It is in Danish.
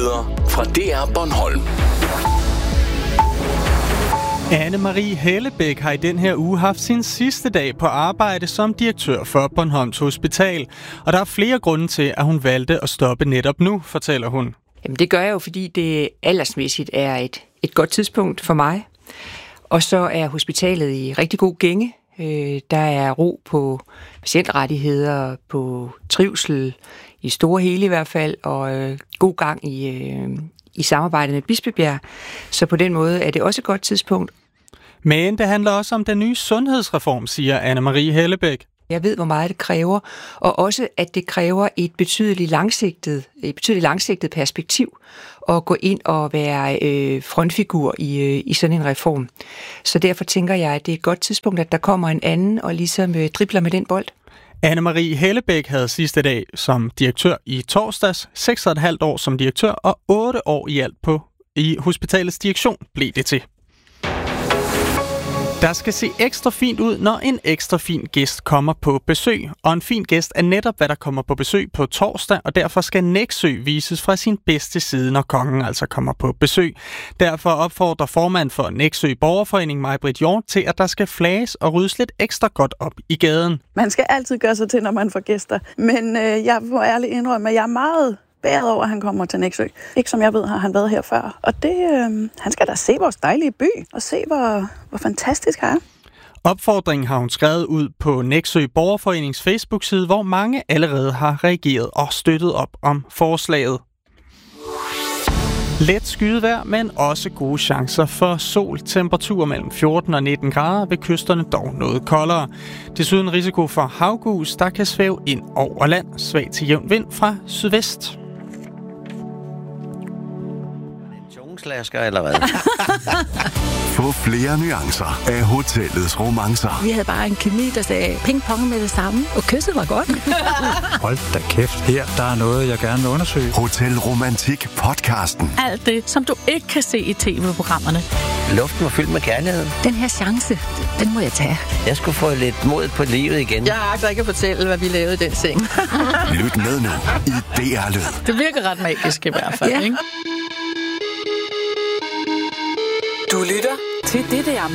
Nyheder fra DR Bornholm. Anne-Marie Hellebæk har i den her uge haft sin sidste dag på arbejde som direktør for Bornholms Hospital. Og der er flere grunde til, at hun valgte at stoppe netop nu, fortæller hun. Jamen det gør jeg jo, fordi det aldersmæssigt er et godt tidspunkt for mig. Og så er hospitalet i rigtig god gænge. Der er ro på patientrettigheder, på trivsel, i store hele i hvert fald, og god gang i samarbejdet med Bispebjerg. Så på den måde er det også et godt tidspunkt. Men det handler også om den nye sundhedsreform, siger Anne-Marie Hellebæk. Jeg ved, hvor meget det kræver, og også, at det kræver et betydeligt langsigtet perspektiv at gå ind og være frontfigur i sådan en reform. Så derfor tænker jeg, at det er et godt tidspunkt, at der kommer en anden og ligesom dribler med den bold. Anne-Marie Hellebæk havde sidste dag som direktør i torsdags, 6,5 år som direktør og 8 år i alt i hospitalets direktion blev det til. Der skal se ekstra fint ud, når en ekstra fin gæst kommer på besøg. Og en fin gæst er netop, hvad der kommer på besøg på torsdag, og derfor skal Nexø vises fra sin bedste side, når kongen altså kommer på besøg. Derfor opfordrer formand for Nexø Borgerforening, Maj-Britt Hjort, til, at der skal flages og ryddes lidt ekstra godt op i gaden. Man skal altid gøre sig til, når man får gæster. Men jeg må ærligt indrømme, at jeg er meget bæret over, at han kommer til Nexø. Ikke som jeg ved, har han været her før. Og det, han skal da se vores dejlige by, og se, hvor fantastisk han er. Opfordringen har hun skrevet ud på Nexø Borgerforenings Facebook-side, hvor mange allerede har reageret og støttet op om forslaget. Let skydevejr, men også gode chancer for sol. Temperatur mellem 14 og 19 grader, ved kysterne dog noget koldere. Desuden risiko for havgus, der kan svæve ind over land. Svag til jævn vind fra sydvest. Slasker eller hvad? Få flere nuancer af hotellets romancer. Vi havde bare en kemi, der sagde ping-pong med det samme, og kysset var godt. Hold da kæft, her der er noget, jeg gerne vil undersøge. Hotel Romantik podcasten. Alt det, som du ikke kan se i tv-programmerne. Luften var fyldt med kærlighed. Den her chance, den må jeg tage. Jeg skulle få lidt mod på livet igen. Jeg agter ikke at fortælle, hvad vi lavede i den seng. Lyt med nu i DR Lyd. Det virker ret magisk i hvert fald, ikke? Du lytter Til det der